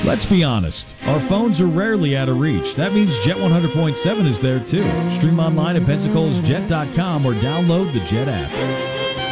Let's be honest, our phones are rarely out of reach. That means Jet 100.7 is there too. Stream online at PensacolaSjet.com or download the Jet app.